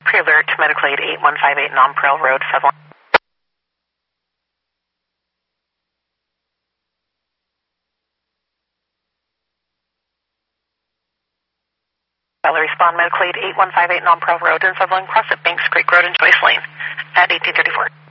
Pre-alert to Medical Aid 8158 Nonpareil Road, Sutherland. Respond Medical Aid 8158 Nonpareil Road in Sutherland, cross at Banks Creek Road and Joyce Lane at 1834.